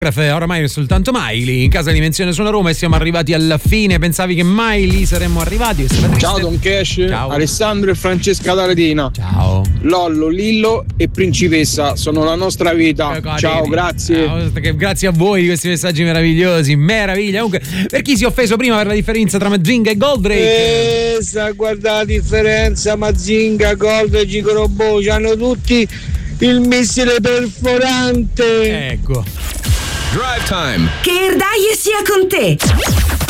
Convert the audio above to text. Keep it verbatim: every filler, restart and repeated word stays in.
Oramai soltanto Miley in casa di Menzione sulla Roma e siamo arrivati alla fine. Pensavi che mai lì saremmo arrivati? Ciao Don Cash, Ciao. Alessandro e Francesca D'Aretina. Ciao. Lollo, Lillo e Principessa sono la nostra vita. Eh, Ciao, grazie. Ciao, grazie a voi di questi messaggi meravigliosi. Meraviglia. Comunque, per chi si è offeso prima per la differenza tra Mazinga e Goldrake, eh, sa guarda la differenza. Mazinga, Goldrake, Gigorobo hanno tutti il missile perforante. Ecco. Drive Time. Che Erdaie sia con te.